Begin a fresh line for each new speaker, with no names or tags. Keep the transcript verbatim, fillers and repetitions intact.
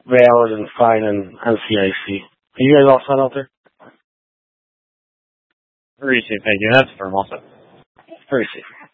valid and fine in N C I C. Are you guys all set out there?
Very safe, thank you. That's firm also.
Very safe.